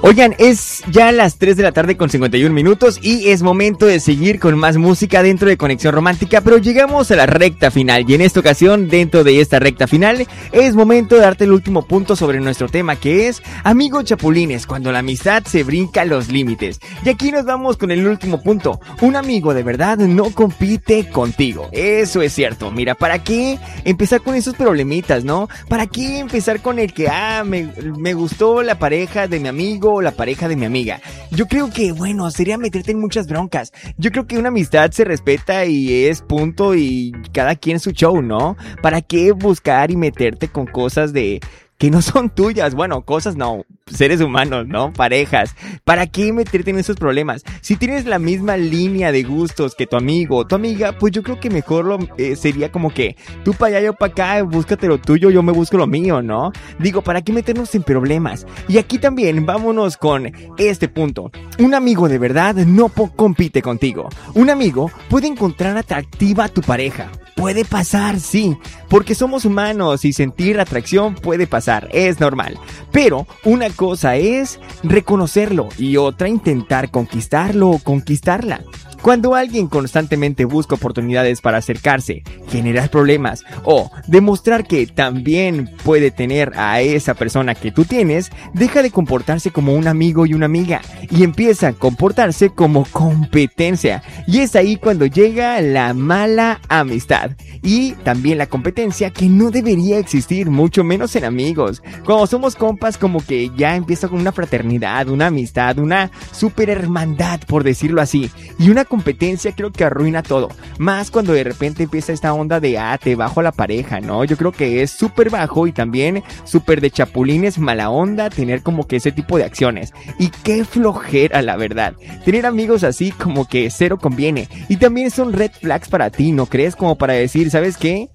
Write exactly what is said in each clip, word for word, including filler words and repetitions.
Oigan, es ya las tres de la tarde con cincuenta y un minutos y es momento de seguir con más música dentro de Conexión Romántica, pero llegamos a la recta final y en esta ocasión, dentro de esta recta final, es momento de darte el último punto sobre nuestro tema, que es amigos chapulines, cuando la amistad se brinca los límites. Y aquí nos vamos con el último punto. Un amigo de verdad no compite contigo. Eso es cierto. Mira, ¿para qué empezar con esos problemitas, no? ¿Para qué empezar con el que, ah, me, me gustó la pareja de mi amigo o la pareja de mi amiga? Yo creo que, bueno, sería meterte en muchas broncas. Yo creo que una amistad se respeta y es punto y cada quien su show, ¿no? ¿Para qué buscar y meterte con cosas de que no son tuyas? Bueno, cosas no, seres humanos, ¿no? Parejas. ¿Para qué meterte en esos problemas? Si tienes la misma línea de gustos que tu amigo o tu amiga, pues yo creo que mejor lo, eh, sería como que tú para allá, yo para acá, búscate lo tuyo, yo me busco lo mío, ¿no? Digo, ¿para qué meternos en problemas? Y aquí también vámonos con este punto. Un amigo de verdad no po- compite contigo. Un amigo puede encontrar atractiva a tu pareja. Puede pasar, sí, porque somos humanos y sentir atracción puede pasar, es normal. Pero una cosa es reconocerlo y otra intentar conquistarlo o conquistarla. Cuando alguien constantemente busca oportunidades para acercarse, generar problemas o demostrar que también puede tener a esa persona que tú tienes, deja de comportarse como un amigo y una amiga y empieza a comportarse como competencia. Y es ahí cuando llega la mala amistad y también la competencia, que no debería existir, mucho menos en amigos. Cuando somos compas, como que ya empieza con una fraternidad, una amistad, una super hermandad, por decirlo así. Y una competencia creo que arruina todo, más cuando de repente empieza esta onda de ah, te bajo a la pareja, ¿no? Yo creo que es súper bajo y también súper de chapulines, mala onda tener como que ese tipo de acciones. Y qué flojera, la verdad. Tener amigos así como que cero conviene. Y también son red flags para ti, ¿no crees? Como para decir, ¿sabes qué?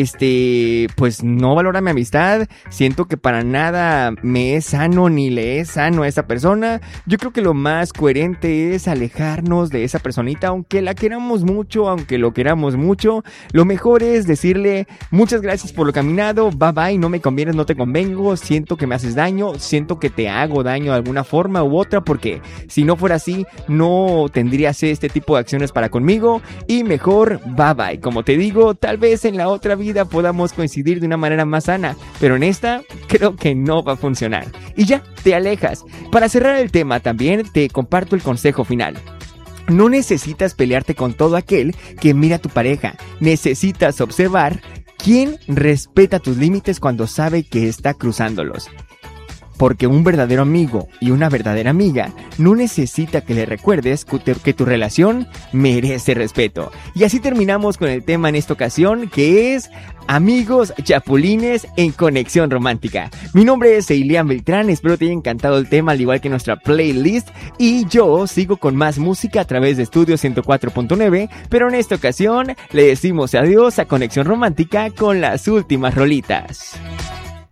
Este, pues no valora mi amistad, siento que para nada me es sano ni le es sano a esa persona. Yo creo que lo más coherente es alejarnos de esa personita, aunque la queramos mucho, aunque lo queramos mucho. Lo mejor es decirle muchas gracias por lo caminado, bye bye, no me convienes, no te convengo, siento que me haces daño, siento que te hago daño de alguna forma u otra, porque si no fuera así, no tendrías este tipo de acciones para conmigo, y mejor bye bye. Como te digo, tal vez en la otra vida podamos coincidir de una manera más sana, pero en esta creo que no va a funcionar. Y ya, te alejas. Para cerrar el tema también te comparto el consejo final. No necesitas pelearte con todo aquel que mira a tu pareja. Necesitas observar quién respeta tus límites cuando sabe que está cruzándolos. Porque un verdadero amigo y una verdadera amiga no necesita que le recuerdes que tu relación merece respeto. Y así terminamos con el tema en esta ocasión, que es amigos chapulines en Conexión Romántica. Mi nombre es Eilian Beltrán, espero te haya encantado el tema al igual que nuestra playlist. Y yo sigo con más música a través de Estudio ciento cuatro punto nueve, pero en esta ocasión le decimos adiós a Conexión Romántica con las últimas rolitas.